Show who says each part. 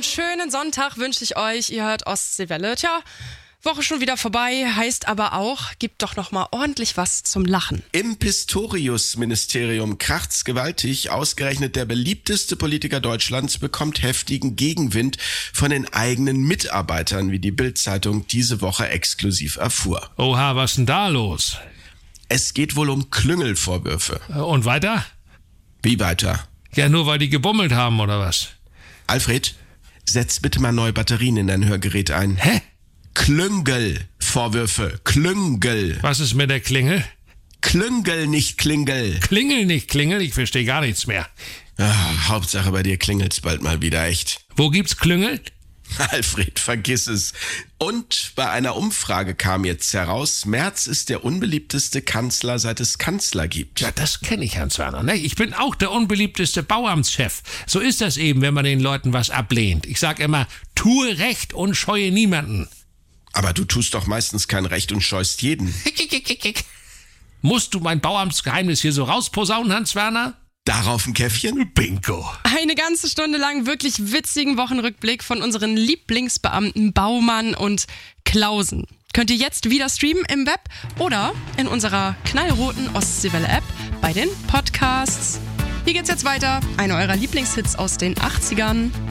Speaker 1: Einen schönen Sonntag wünsche ich euch. Ihr hört Ostseewelle. Tja, Woche schon wieder vorbei, heißt aber auch, gibt doch noch mal ordentlich was zum Lachen.
Speaker 2: Im Pistorius-Ministerium kracht's gewaltig. Ausgerechnet der beliebteste Politiker Deutschlands bekommt heftigen Gegenwind von den eigenen Mitarbeitern, wie die Bild-Zeitung diese Woche exklusiv erfuhr.
Speaker 3: Oha, was ist denn da los?
Speaker 2: Es geht wohl um Klüngelvorwürfe.
Speaker 3: Und weiter?
Speaker 2: Wie weiter?
Speaker 3: Ja, nur weil die gebummelt haben, oder was?
Speaker 2: Alfred, setz bitte mal neue Batterien in dein Hörgerät ein.
Speaker 3: Hä?
Speaker 2: Klüngelvorwürfe. Klüngel.
Speaker 3: Was ist mit der Klingel?
Speaker 2: Klüngel, nicht Klingel.
Speaker 3: Klingel, nicht Klingel? Ich verstehe gar nichts mehr.
Speaker 2: Hauptsache bei dir klingelt's bald mal wieder, echt.
Speaker 3: Wo gibt's Klüngel?
Speaker 2: Alfred, vergiss es. Und bei einer Umfrage kam jetzt heraus, Merz ist der unbeliebteste Kanzler, seit es Kanzler gibt.
Speaker 3: Ja, das kenne ich, Hans Werner. Ne? Ich bin auch der unbeliebteste Bauamtschef. So ist das eben, wenn man den Leuten was ablehnt. Ich sag immer, tue Recht und scheue niemanden.
Speaker 2: Aber du tust doch meistens kein Recht und scheust jeden.
Speaker 3: Musst du mein Bauamtsgeheimnis hier so rausposaunen, Hans Werner?
Speaker 2: Darauf ein Käffchen?
Speaker 3: Bingo.
Speaker 1: Eine ganze Stunde lang wirklich witzigen Wochenrückblick von unseren Lieblingsbeamten Baumann und Klausen. Könnt ihr jetzt wieder streamen im Web oder in unserer knallroten Ostseewelle-App bei den Podcasts. Hier geht's jetzt weiter. Einer eurer Lieblingshits aus den 80ern.